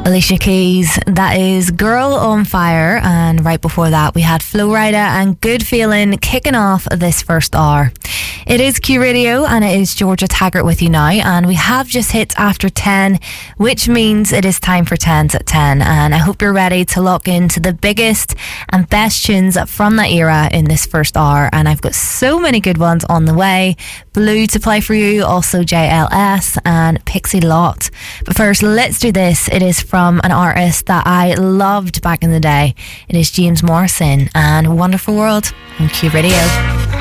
Alicia Keys, that is Girl on Fire, and right before that we had Flo Rida and Good Feeling kicking off this first hour. It is Q Radio and it is Georgia Taggart with you now, and we have just hit after 10, which means it is time for 10s at 10, and I hope you're ready to lock into the biggest and best tunes from that era in this first hour, and I've got so many good ones on the way. Blue to play for you, also JLS and Pixie Lott. But first, let's do this. It is from an artist that I loved back in the day. It is James Morrison and Wonderful World on Q Radio.